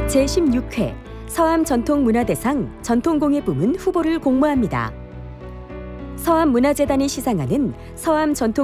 제16회 서암전통문화대상 전통공예 부문 후보를 공모합니다. 서암문화재단이 시상하는 서암전통